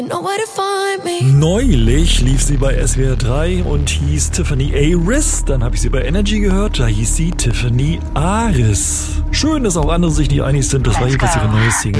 Neulich lief sie bei SWR 3 und hieß Tiffany Aris. Dann habe ich sie bei Energy gehört, da hieß sie Tiffany Aris. Schön, dass auch andere sich nicht einig sind. Das war jedenfalls ihre neue Single.